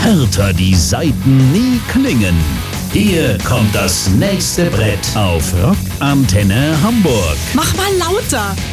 härter die Saiten nie klingen. Hier kommt das nächste Brett auf Rockantenne Hamburg. Mach mal lauter.